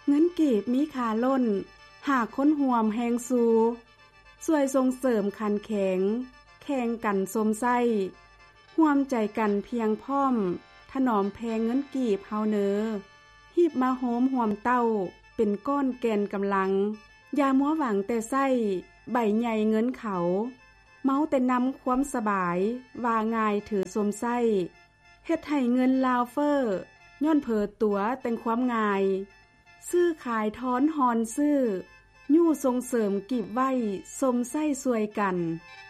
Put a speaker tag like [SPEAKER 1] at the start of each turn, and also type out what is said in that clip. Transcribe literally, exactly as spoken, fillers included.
[SPEAKER 1] เงินกีบมีค่าล้นหากคนห่วมแฮงสูช่วยส่งเสริมคันแข็งแข่งกันสมไส้ร่วมใจกันเพียงพร้อมถนอมแพงเงินกีบเฮาเนอหีบมาโหมห่วมเต้าเป็นก้อนแกนกำลังอย่ามัวหวังแต่ไส้ใบใหญ่เงินเขาเมาแต่นำความสบายว่าง่ายถือสมไส้เฮ็ดให้เงินลาวเฟอร์ย้อนเผอตัวแต่งความง่ายซื้อขายท้อนหอนซื้อยู่ส่งเสริมกีบไว้สมไส้สวยกัน